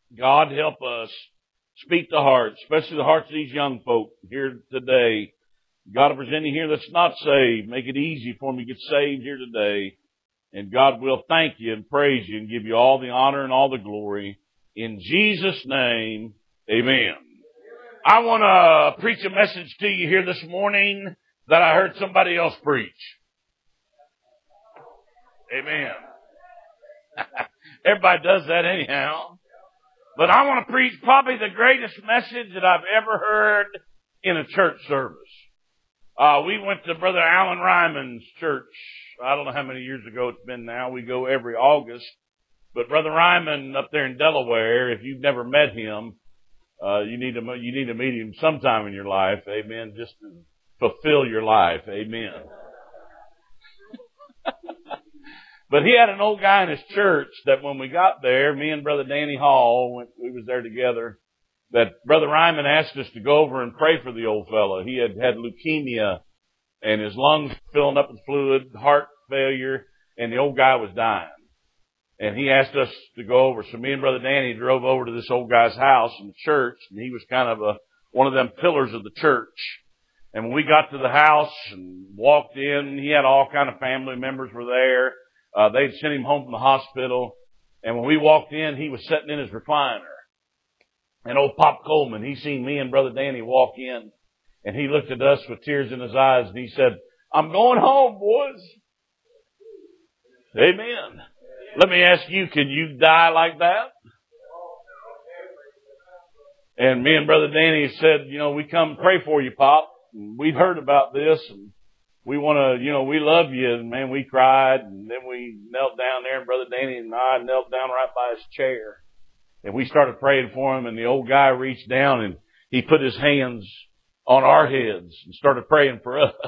God help us speak to hearts, especially the hearts of these young folk here today. God will present you here that's not saved. Make it easy for them to get saved here today. And God will thank you and praise you and give you all the honor and all the glory. In Jesus' name, amen. I want to preach a message to you here this morning that I heard somebody else preach. Amen. Everybody does that anyhow. But I want to preach probably the greatest message that I've ever heard in a church service. We went to Brother Alan Ryman's church. I don't know how many years ago it's been now. We go every August. But Brother Ryman up there in Delaware, if you've never met him, you need to meet him sometime in your life. Amen. Just to fulfill your life. Amen. But he had an old guy in his church that when we got there, me and Brother Danny Hall, we was there together, that Brother Ryman asked us to go over and pray for the old fellow. He had leukemia and his lungs filling up with fluid, heart failure, and the old guy was dying. And he asked us to go over. So me and Brother Danny drove over to this old guy's house in the church, and he was kind of one of them pillars of the church. And when we got to the house and walked in, he had all kind of family members were there. They'd sent him home from the hospital. And when we walked in, he was sitting in his recliner. And old Pop Coleman, he seen me and Brother Danny walk in. And he looked at us with tears in his eyes and he said, "I'm going home, boys." Amen. Let me ask you, can you die like that? And me and Brother Danny said, we come pray for you, Pop. And we'd heard about this and we want to, we love you. And man, we cried and then we knelt down there and Brother Danny and I knelt down right by his chair. And we started praying for him and the old guy reached down and he put his hands on our heads and started praying for us.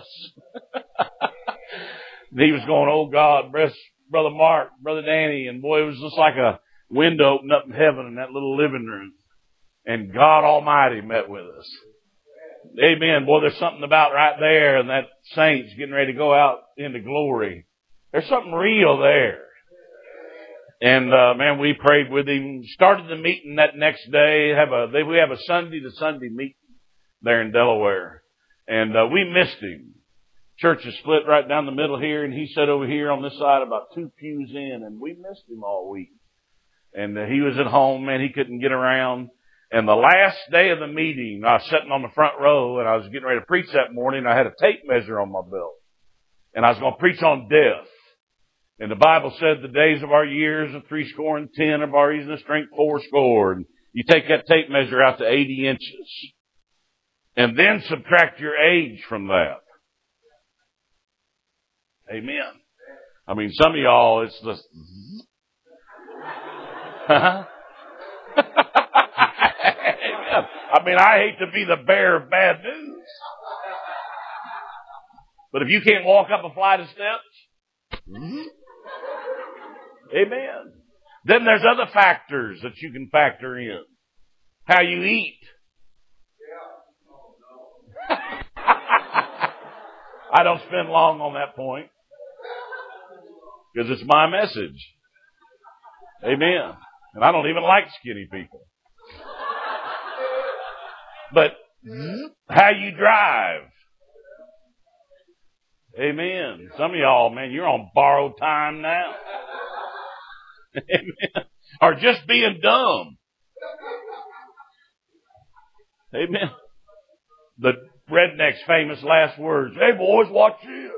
And he was going, "Oh God, bless Brother Mark, Brother Danny." And boy, it was just like a window opened up in heaven in that little living room. And God Almighty met with us. Amen. Boy, there's something about right there and that saints getting ready to go out into glory. There's something real there. And, man, we prayed with him. Started the meeting that next day. We have a Sunday to Sunday meeting there in Delaware. And, we missed him. Church is split right down the middle here and he sat over here on this side about 2 pews in and we missed him all week. And, he was at home, man. He couldn't get around. And the last day of the meeting, I was sitting on the front row and I was getting ready to preach that morning. I had a tape measure on my belt and I was going to preach on death. And the Bible said the days of our years are 70, of our years and the strength 80. And you take that tape measure out to 80 inches and then subtract your age from that. Amen. I mean, some of y'all, it's just, I mean, I hate to be the bearer of bad news. But if you can't walk up a flight of steps, amen. Then there's other factors that you can factor in. How you eat. I don't spend long on that point. Because it's my message. Amen. And I don't even like skinny people. But how you drive. Amen. Some of y'all, man, you're on borrowed time now. Amen. Or just being dumb. Amen. The redneck's famous last words. "Hey boys, watch this."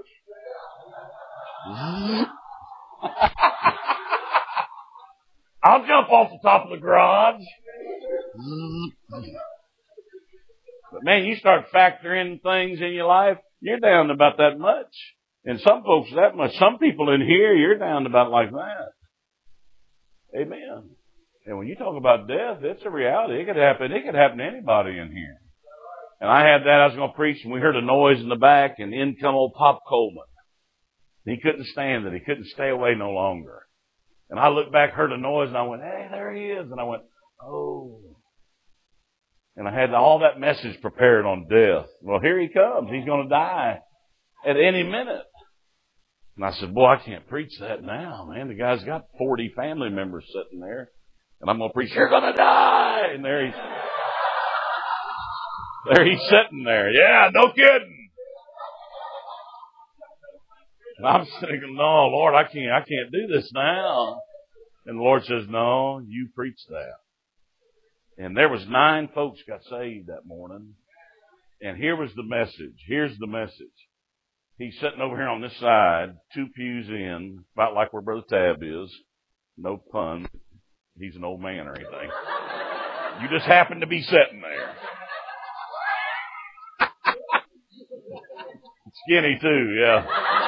I'll jump off the top of the garage. But man, you start factoring things in your life, you're down to about that much. And some folks that much. Some people in here, you're down to about like that. Amen. And when you talk about death, it's a reality. It could happen. It could happen to anybody in here. And I had that. I was going to preach, and we heard a noise in the back, and in come old Pop Coleman. He couldn't stand it. He couldn't stay away no longer. And I looked back, heard a noise, and I went, "Hey, there he is." And I went, "Oh." And I had all that message prepared on death. Well, here he comes. He's going to die at any minute. And I said, "Boy, I can't preach that now, man. The guy's got 40 family members sitting there." And I'm going to preach, you're going to die. And there he's sitting there. Yeah, no kidding. And I'm thinking, no, Lord, I can't do this now. And the Lord says, no, you preach that. And there was 9 folks got saved that morning. And here was the message. Here's the message. He's sitting over here on this side, 2 pews in, about like where Brother Tab is. No pun. He's an old man or anything. You just happen to be sitting there. Skinny too, yeah.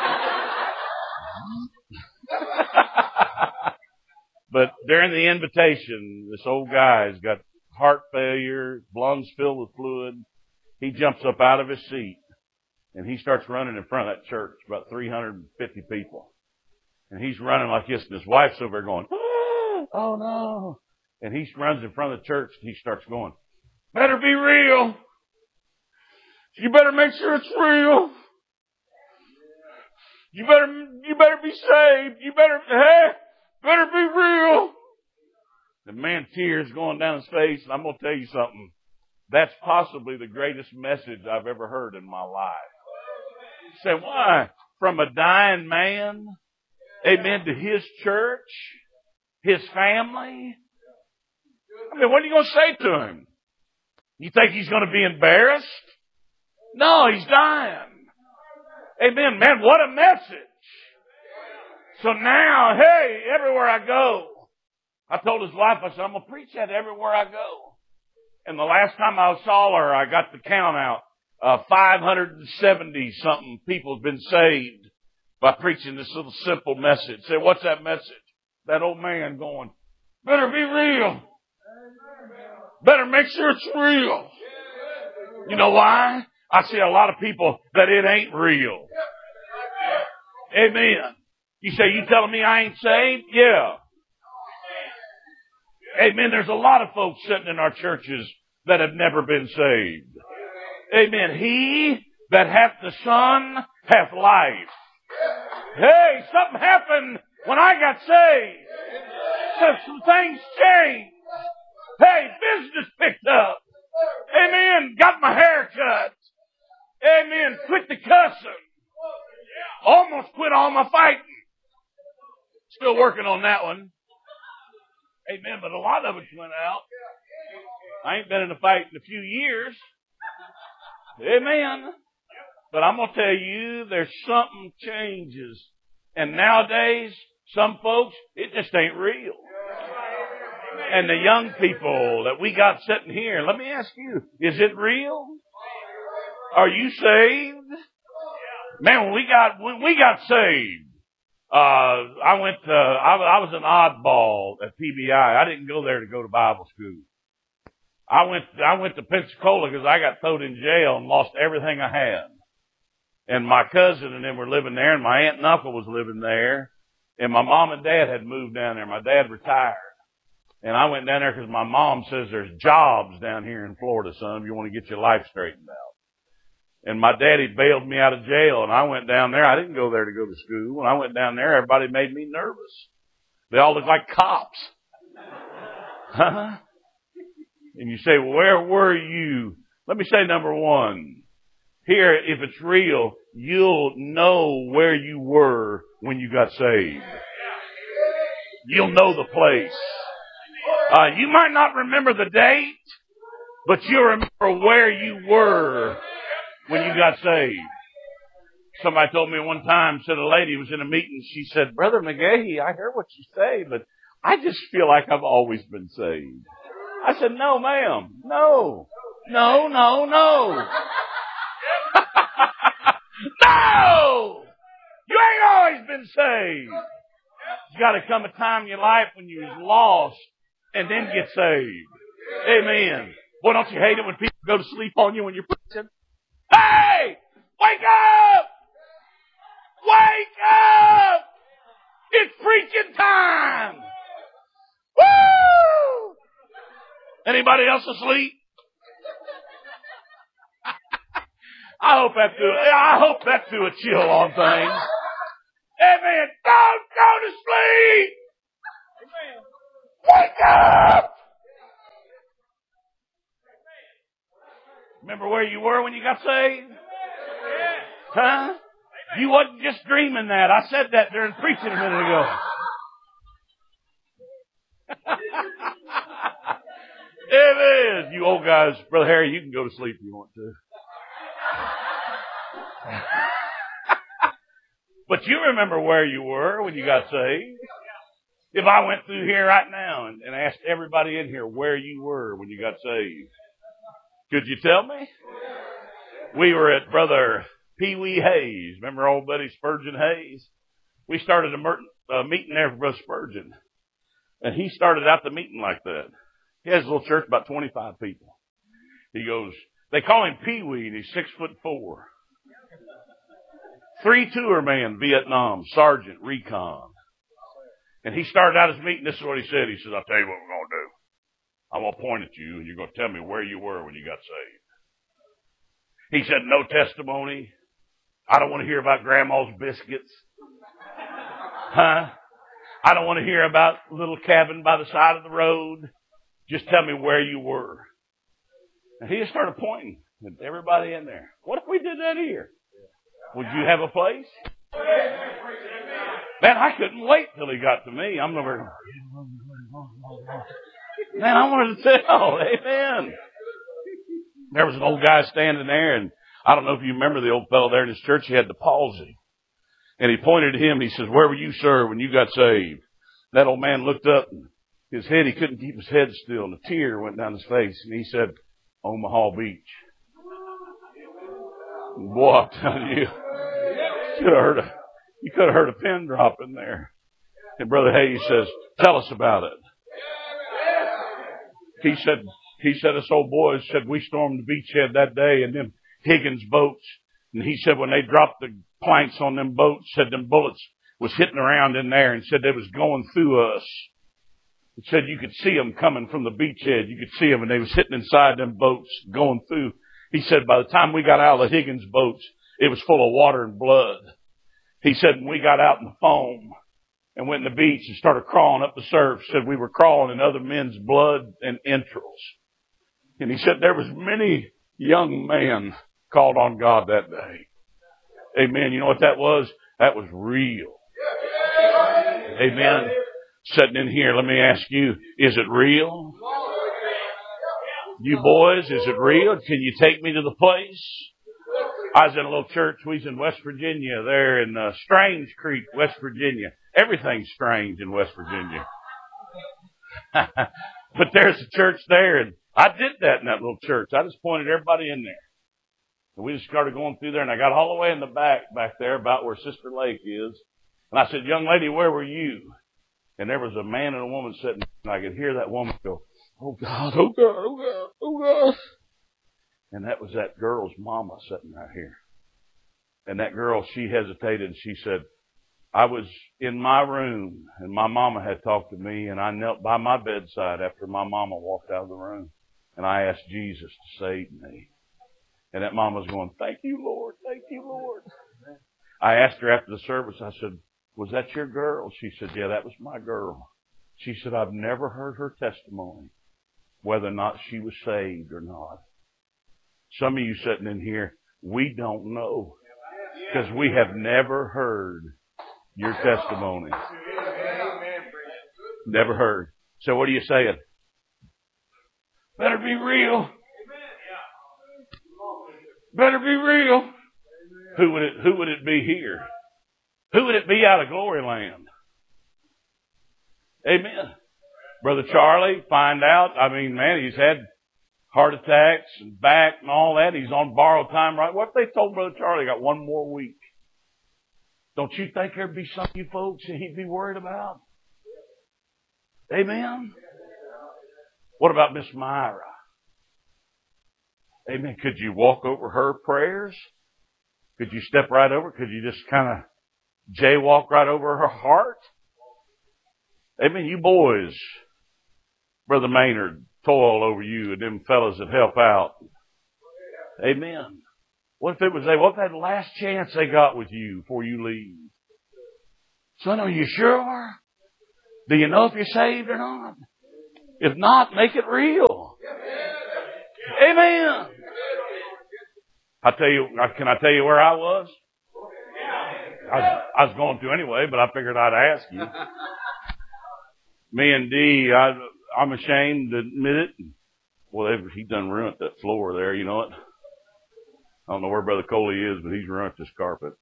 But during the invitation, this old guy's got heart failure, lungs filled with fluid. He jumps up out of his seat and he starts running in front of that church, about 350 people. And he's running like this, and his wife's over there going, oh no. And he runs in front of the church and he starts going, better be real. You better make sure it's real. You better be saved. You better be real. The man, tears going down his face, and I'm going to tell you something. That's possibly the greatest message I've ever heard in my life. You say, why? From a dying man, amen, to his church, his family. I mean, what are you going to say to him? You think he's going to be embarrassed? No, he's dying. Amen. Man, what a message. So now, hey, everywhere I go, I told his wife, I said, I'm going to preach that everywhere I go. And the last time I saw her, I got the count out. 570 something people have been saved by preaching this little simple message. Say, what's that message? That old man going, better be real. Better make sure it's real. You know why? I see a lot of people that it ain't real. Amen. You say, you telling me I ain't saved? Yeah. Amen. There's a lot of folks sitting in our churches that have never been saved. Amen. He that hath the Son hath life. Hey, something happened when I got saved. So some things changed. Hey, business picked up. Amen. Got my hair cut. Amen. Quit the cussing. Almost quit all my fighting. Still working on that one. Amen. But a lot of it's went out. I ain't been in a fight in a few years. Amen. But I'm going to tell you, there's something changes. And nowadays, some folks, it just ain't real. And the young people that we got sitting here, let me ask you, is it real? Are you saved? Man, when we got saved, I was an oddball at PBI. I didn't go there to go to Bible school. I went to Pensacola because I got thrown in jail and lost everything I had. And my cousin and them were living there, and my aunt and uncle was living there, and my mom and dad had moved down there. My dad retired. And I went down there because my mom says there's jobs down here in Florida, son, if you want to get your life straightened out. And my daddy bailed me out of jail, and I went down there. I didn't go there to go to school. When I went down there, everybody made me nervous. They all looked like cops. Huh? And you say, well, where were you? Let me say number one. Here, if it's real, you'll know where you were when you got saved. You'll know the place. You might not remember the date, but you'll remember where you were when you got saved. Somebody told me one time, said a lady was in a meeting, she said, Brother McGahee, I heard what you say, but I just feel like I've always been saved. I said, no, ma'am. No. No. No! You ain't always been saved. There's got to come a time in your life when you was lost and then get saved. Amen. Boy, don't you hate it when people go to sleep on you when you're preaching? Hey! Wake up! Wake up! It's preaching time! Woo! Anybody else asleep? I hope that threw a chill on things. Amen. Don't go to sleep! Wake up! Remember where you were when you got saved? Huh? You wasn't just dreaming that. I said that during preaching a minute ago. Amen. You old guys, Brother Harry, you can go to sleep if you want to. But you remember where you were when you got saved. If I went through here right now and asked everybody in here where you were when you got saved, could you tell me? We were at Brother Pee Wee Hayes. Remember old buddy Spurgeon Hayes? We started a meeting there for Brother Spurgeon. And he started out the meeting like that. He has a little church, about 25 people. He goes, they call him Pee Wee, and he's 6'4". 3 tour man, Vietnam, Sergeant, Recon. And he started out his meeting, this is what he said. He says, I'll tell you what we're going to do. I'm going to point at you, and you're going to tell me where you were when you got saved. He said, no testimony. I don't want to hear about Grandma's biscuits. Huh? I don't want to hear about a little cabin by the side of the road. Just tell me where you were. And he just started pointing at everybody in there. What if we did that here? Would you have a place? Man, I couldn't wait till he got to me. I'm over. Man, I wanted to tell. Amen. There was an old guy standing there, and I don't know if you remember the old fellow there in his church. He had the palsy. And he pointed at him, and he says, where were you, sir, when you got saved? That old man looked up, and his head, he couldn't keep his head still, and a tear went down his face. And he said, Omaha Beach. And boy, I'm telling you, you could have heard a pin drop in there. And Brother Hayes says, tell us about it. He said, us old boys said, we stormed the beachhead that day, and them Higgins boats. And he said, when they dropped the planks on them boats, said them bullets was hitting around in there, and said they was going through us. It said you could see them coming from the beachhead. You could see them, and they was hitting inside them boats, going through. He said by the time we got out of the Higgins boats, it was full of water and blood. He said when we got out in the foam and went in the beach and started crawling up the surf, said we were crawling in other men's blood and entrails. And he said there was many young men called on God that day. Amen. You know what that was? That was real. Amen. Sitting in here, let me ask you, is it real? You boys, is it real? Can you take me to the place? I was in a little church. We was in West Virginia, there in Strange Creek, West Virginia. Everything's strange in West Virginia. But there's a church there, and I did that in that little church. I just pointed everybody in there. And we just started going through there, and I got all the way in the back there, about where Sister Lake is. And I said, young lady, where were you? And there was a man and a woman sitting, and I could hear that woman go, oh God, oh God, oh God, oh God. And that was that girl's mama sitting right here. And that girl, she hesitated, and she said, I was in my room, and my mama had talked to me, and I knelt by my bedside after my mama walked out of the room. And I asked Jesus to save me. And that mama's going, thank you, Lord. Thank you, Lord. I asked her after the service, I said, was that your girl? She said, yeah, that was my girl. She said, I've never heard her testimony, whether or not she was saved or not. Some of you sitting in here, we don't know, because we have never heard your testimony. Never heard. So what are you saying? Better be real. Better be real. Who would it be here? Who would it be out of Glory Land? Amen. Brother Charlie, find out. I mean, man, he's had heart attacks and back and all that. He's on borrowed time, right? What if they told Brother Charlie got one more week? Don't you think there'd be some of you folks that he'd be worried about? Amen. What about Miss Myra? Amen. Could you walk over her prayers? Could you step right over? Could you just kind of jaywalk right over her heart? Amen. You boys, Brother Maynard, toil over you and them fellas that help out. Amen. What if it was what if that last chance they got with you before you leave? Son, are you sure? Do you know if you're saved or not? If not, make it real. Amen. Can I tell you where I was? I was going to anyway, but I figured I'd ask you. Me and Dee, I'm ashamed to admit it. Well, he done ruined that floor there, you know it. I don't know where Brother Coley is, but he's ruined this carpet.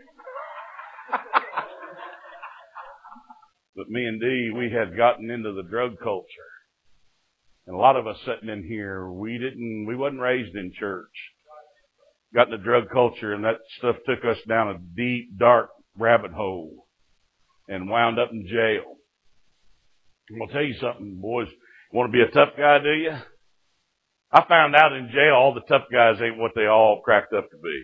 But me and Dee, we had gotten into the drug culture. And a lot of us sitting in here, we wasn't raised in church. Got in the drug culture, and that stuff took us down a deep, dark rabbit hole and wound up in jail. I'm going to tell you something, boys. You want to be a tough guy, do you? I found out in jail all the tough guys ain't what they all cracked up to be.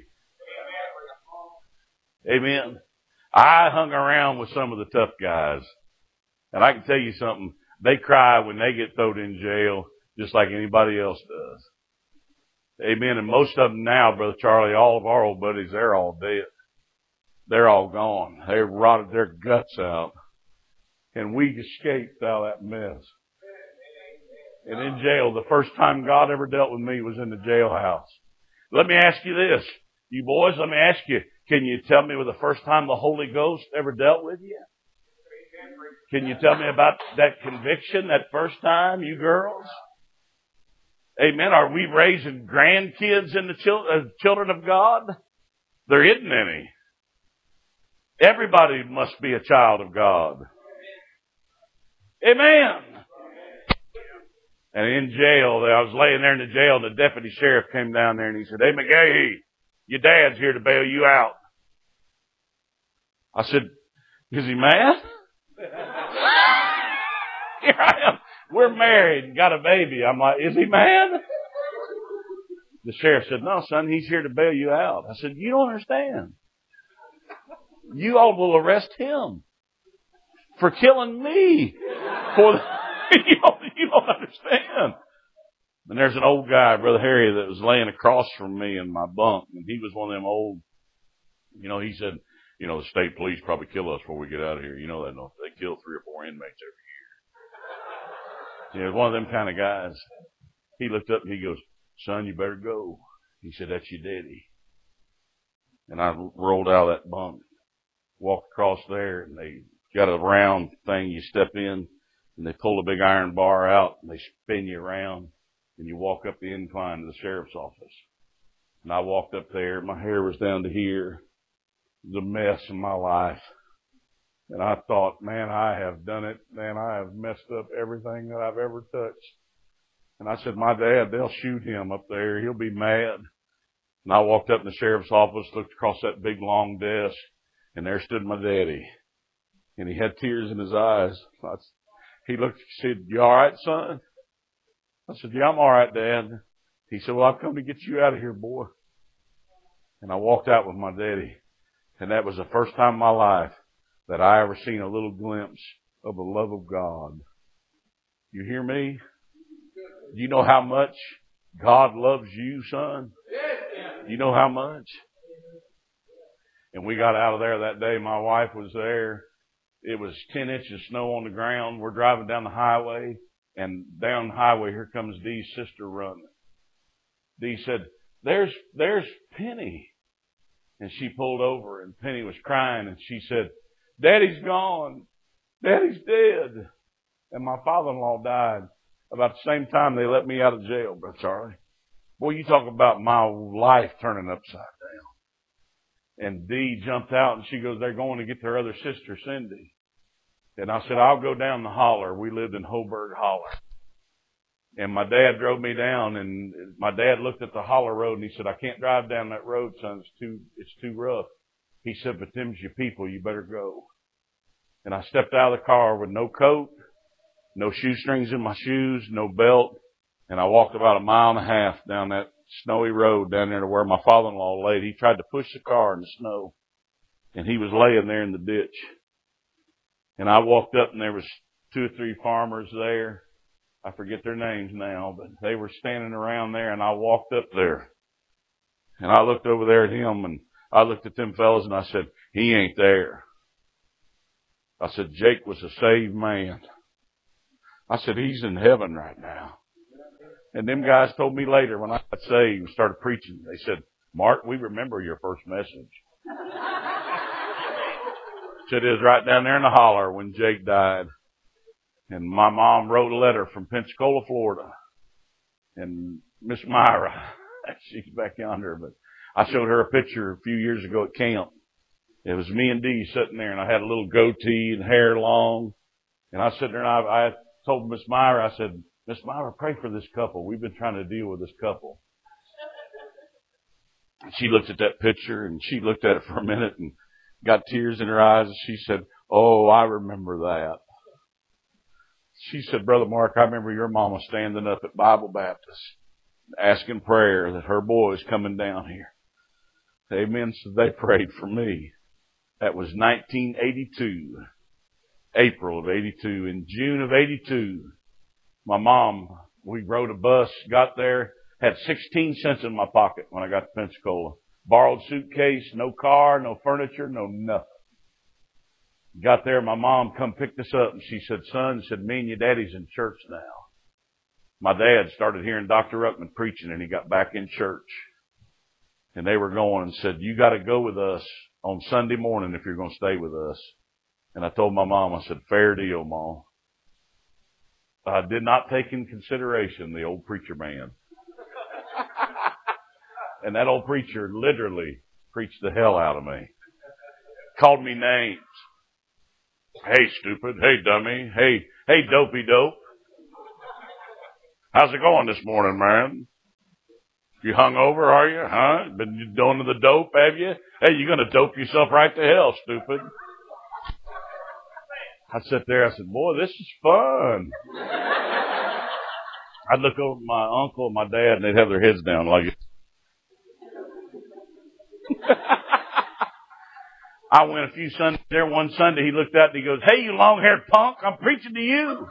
Amen. I hung around with some of the tough guys. And I can tell you something. They cry when they get thrown in jail just like anybody else does. Amen. And most of them now, Brother Charlie, all of our old buddies, they're all dead. They're all gone. They rotted their guts out. And we escaped out of that mess. And in jail, the first time God ever dealt with me was in the jailhouse. Let me ask you this. You boys, let me ask you, can you tell me the first time the Holy Ghost ever dealt with you? Can you tell me about that conviction, that first time, you girls? Amen. Are we raising grandkids in the children of God? There isn't any. Everybody must be a child of God. Amen. And in jail, I was laying there in the jail, and the deputy sheriff came down there and he said, "Hey, McGahee, your dad's here to bail you out." I said, "Is he mad?" Here I am. We're married and got a baby. I'm like, "Is he mad?" The sheriff said, "No, son, he's here to bail you out." I said, "You don't understand. You all will arrest him for killing me. You don't understand." And there's an old guy, Brother Harry, that was laying across from me in my bunk. And he was one of them old, he said, "The state police probably kill us before we get out of here. You know that, don't they? They kill 3 or 4 inmates every year." One of them kind of guys. He looked up and he goes, "Son, you better go." He said, "That's your daddy." And I rolled out of that bunk, walked across there, and they got a round thing you step in, and they pull a big iron bar out, and they spin you around, and you walk up the incline to the sheriff's office. And I walked up there. My hair was down to here. The mess in my life. And I thought, man, I have done it. Man, I have messed up everything that I've ever touched. And I said, "My dad, they'll shoot him up there. He'll be mad." And I walked up in the sheriff's office, looked across that big long desk, and there stood my daddy. And he had tears in his eyes. He looked, he said, "You all right, son?" I said, "Yeah, I'm all right, Dad." He said, "Well, I've come to get you out of here, boy." And I walked out with my daddy. And that was the first time in my life that I ever seen a little glimpse of the love of God. You hear me? Do you know how much God loves you, son? You know how much? And we got out of there that day. My wife was there. It was 10 inches of snow on the ground. We're driving down the highway, and down the highway, here comes Dee's sister running. Dee said, there's Penny. And she pulled over, and Penny was crying, and she said, "Daddy's gone. Daddy's dead." And my father-in-law died about the same time they let me out of jail, Brother Charlie. Boy, you talk about my life turning upside down. And Dee jumped out, and she goes, "They're going to get their other sister, Cindy." And I said, "I'll go down the holler." We lived in Hoburg Holler. And my dad drove me down, and my dad looked at the holler road, and he said, "I can't drive down that road, son. It's too rough." He said, "But them's your people. You better go." And I stepped out of the car with no coat, no shoestrings in my shoes, no belt. And I walked about 1.5 miles down that snowy road down there to where my father-in-law laid. He tried to push the car in the snow, and he was laying there in the ditch. And I walked up, and there was 2 or 3 farmers there. I forget their names now, but they were standing around there, and I walked up there. And I looked over there at him, and I looked at them fellas, and I said, "He ain't there." I said, "Jake was a saved man." I said, he's in heaven right now. And them guys told me later when I got saved and started preaching, they said, Mark, we remember your first message. Said it was right down there in the holler when Jake died. And my mom wrote a letter from Pensacola, Florida. And Miss Myra, she's back yonder, but I showed her a picture a few years ago at camp. It was me and Dee sitting there, and I had a little goatee and hair long. And I was sitting there, and I told Miss Myra, I said, Miss Myra, pray for this couple. We've been trying to deal with this couple. And she looked at that picture, and she looked at it for a minute and got tears in her eyes, and she said, oh, I remember that. She said, Brother Mark, I remember your mama standing up at Bible Baptist asking prayer that her boy's coming down here. Amen. So they prayed for me. That was 1982, April of 82. In June of 82, my mom, we rode a bus, got there, had 16 cents in my pocket when I got to Pensacola. Borrowed suitcase, no car, no furniture, no nothing. Got there, my mom come picked us up, and she said, son, me and your daddy's in church now. My dad started hearing Dr. Ruckman preaching, and he got back in church. And they were going and said, you got to go with us on Sunday morning if you're going to stay with us. And I told my mom, I said, fair deal, Mom. I did not take in consideration the old preacher man. And that old preacher literally preached the hell out of me. Called me names. Hey, stupid. Hey, dummy. Hey, dopey dope. How's it going this morning, man? You hung over, are you? Huh? Been doing the dope, have you? Hey, you're going to dope yourself right to hell, stupid. I sat there, I said, boy, this is fun. I'd look over at my uncle and my dad, and they'd have their heads down like it. I went a few Sundays there. One Sunday, he looked out and he goes, hey, you long-haired punk, I'm preaching to you.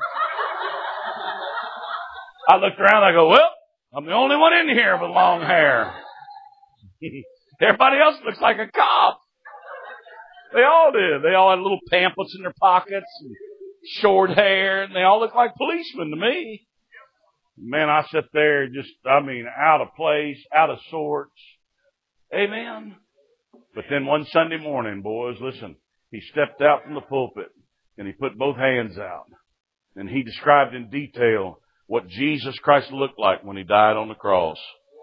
I looked around, I go, well, I'm the only one in here with long hair. Everybody else looks like a cop. They all did. They all had little pamphlets in their pockets and short hair, and they all looked like policemen to me. Man, I sat there out of place, out of sorts. Amen. But then one Sunday morning, boys, listen, he stepped out from the pulpit and he put both hands out and he described in detail what Jesus Christ looked like when he died on the cross.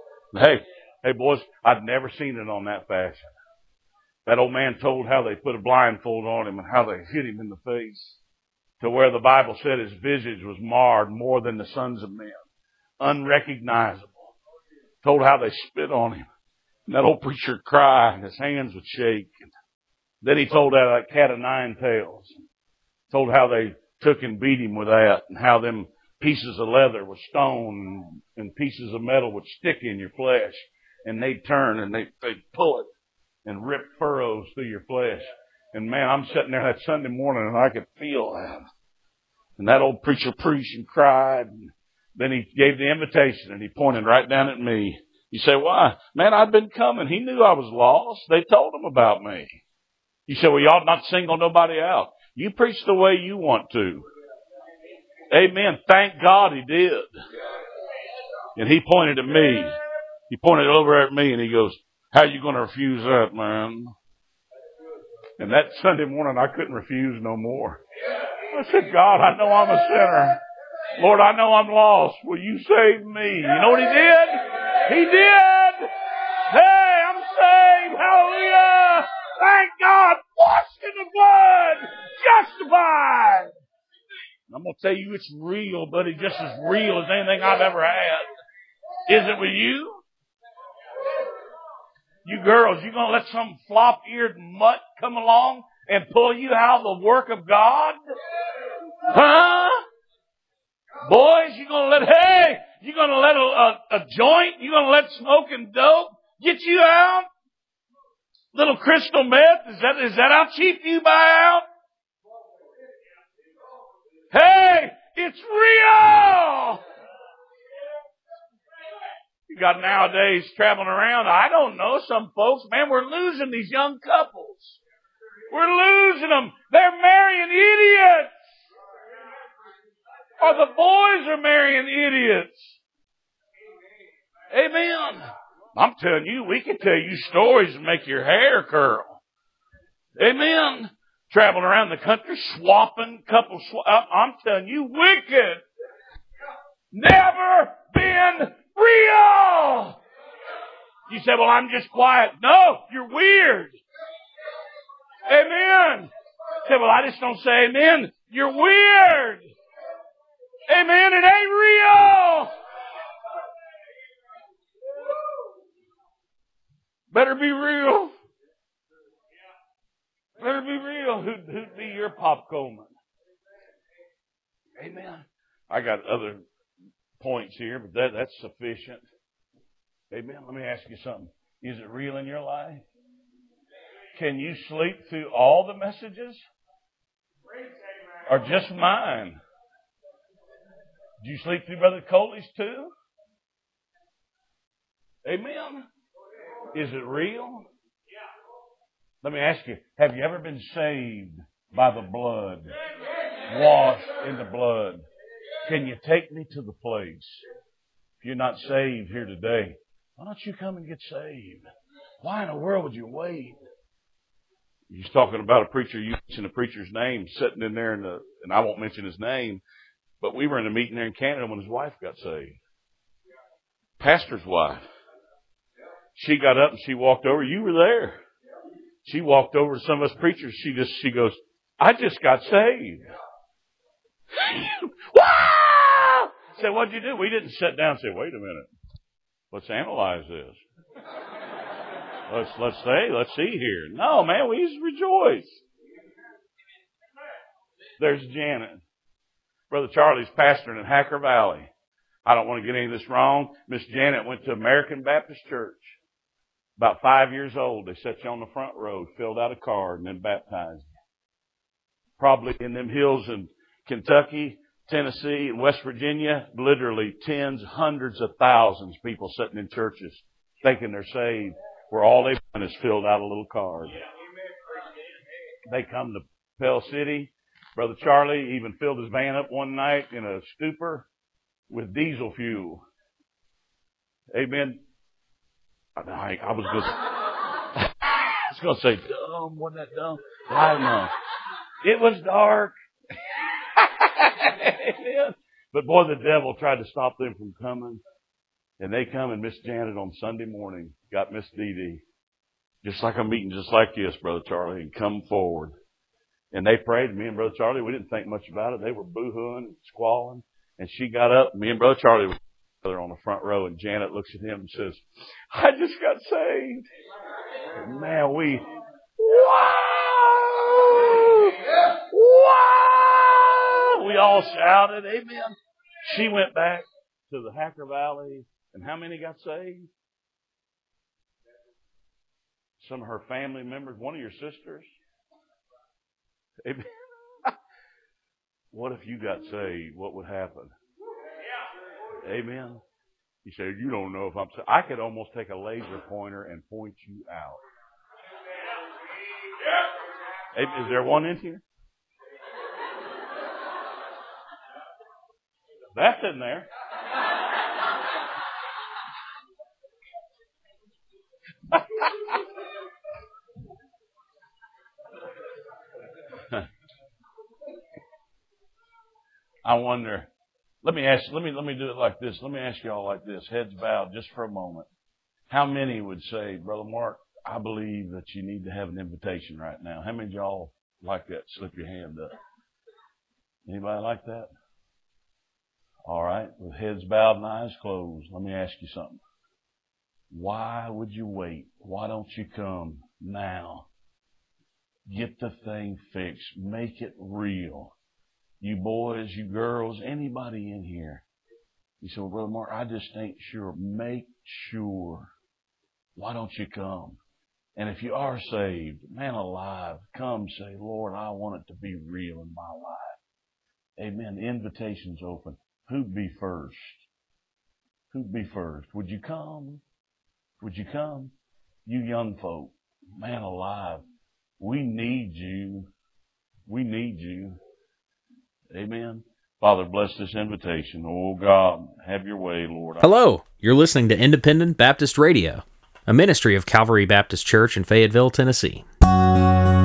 Hey boys, I'd never seen it on that fashion. That old man told how they put a blindfold on him and how they hit him in the face to where the Bible said his visage was marred more than the sons of men. Unrecognizable. Told how they spit on him. And that old preacher cried and his hands would shake. And then he told how that cat of nine tails. Told how they took and beat him with that and how them pieces of leather were stone and pieces of metal would stick in your flesh. And they'd turn and they'd pull it and rip furrows through your flesh. And man, I'm sitting there that Sunday morning and I could feel that. And that old preacher preached and cried. And then he gave the invitation and he pointed right down at me. You say, why? Man, I'd been coming. He knew I was lost. They told him about me. You say, well, you ought not single nobody out. You preach the way you want to. Amen. Thank God he did. And he pointed at me. He pointed over at me and he goes, how you going to refuse that, man? And that Sunday morning, I couldn't refuse no more. I said, God, I know I'm a sinner. Lord, I know I'm lost. Will you save me? You know what he did? He did. Hey, I'm saved. Hallelujah. Thank God. Washed in the blood. Justified. I'm going to tell you it's real, buddy. Just as real as anything I've ever had. Is it with you? You girls, you going to let some flop-eared mutt come along and pull you out of the work of God? Huh? Boys, you going to let a joint, you going to let smoking dope get you out? Little crystal meth, is that how cheap you buy out? Hey, it's real! You got nowadays traveling around, I don't know, some folks, man, we're losing these young couples. We're losing them. They're marrying idiots. Or the boys are marrying idiots. Amen. I'm telling you, we can tell you stories and make your hair curl. Amen. Traveling around the country, swapping, I'm telling you, wicked. Never been real. You say, well, I'm just quiet. No, you're weird. Amen. You say, well, I just don't say amen. You're weird. Amen. It ain't real. Better be real. Better be real. Who'd be your Pop Coleman? Amen. I got other points here, but that's sufficient. Amen. Let me ask you something. Is it real in your life? Can you sleep through all the messages? Or just mine? Did you sleep through Brother Coley's too? Amen. Is it real? Let me ask you, have you ever been saved by the blood? Washed in the blood? Can you take me to the place? If you're not saved here today, why don't you come and get saved? Why in the world would you wait? He's talking about a preacher, you mentioned a preacher's name, sitting in there and I won't mention his name, but we were in a meeting there in Canada when his wife got saved. Pastor's wife. She got up and she walked over. You were there. She walked over to some of us preachers. She goes, I just got saved. Wow! Said, what'd you do? We didn't sit down and say, wait a minute. Let's analyze this. Let's see here. No, man, we just rejoice. There's Janet. Brother Charlie's pastoring in Hacker Valley. I don't want to get any of this wrong. Miss Janet went to American Baptist Church. About 5 years old. They set you on the front row, filled out a card, and then baptized you. Probably in them hills in Kentucky, Tennessee, and West Virginia, literally tens, hundreds of thousands of people sitting in churches thinking they're saved, where all they've done is filled out a little card. They come to Pell City. Brother Charlie even filled his van up one night in a stupor with diesel fuel. Amen. I was going to say, dumb, wasn't that dumb? I know. It was dark. But boy, the devil tried to stop them from coming. And they come and Miss Janet on Sunday morning got Miss Dee Dee. Just like a meeting just like this, Brother Charlie, and come forward. And they prayed. Me and Brother Charlie, we didn't think much about it. They were boo-hooing and squalling. And she got up. Me and Brother Charlie were together on the front row. And Janet looks at him and says, I just got saved. And man, wow! Wow! We all shouted, amen. She went back to the Hacker Valley. And how many got saved? Some of her family members, one of your sisters. Amen. What if you got saved? What would happen? Amen. You say, you don't know if I'm saved. I could almost take a laser pointer and point you out. Is there one in here? That's in there. I wonder. Let me do it like this. Let me ask you all like this. Heads bowed just for a moment. How many would say, Brother Mark, I believe that you need to have an invitation right now? How many of y'all like that? Slip your hand up. Anybody like that? All right. With heads bowed and eyes closed, let me ask you something. Why would you wait? Why don't you come now? Get the thing fixed. Make it real. You boys, you girls, anybody in here. You say, well, Brother Mark, I just ain't sure. Make sure. Why don't you come? And if you are saved, man alive, come say, Lord, I want it to be real in my life. Amen. The invitation's open. Who'd be first? Who'd be first? Would you come? Would you come? You young folk, man alive, we need you. We need you. Amen. Father, bless this invitation. Oh, God, have your way, Lord. Hello, you're listening to Independent Baptist Radio, a ministry of Calvary Baptist Church in Fayetteville, Tennessee.